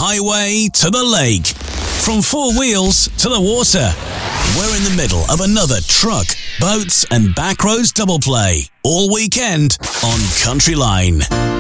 highway to the lake, from four wheels to the water. We're in the middle of another truck, boats and backroads double play all weekend on Country Line.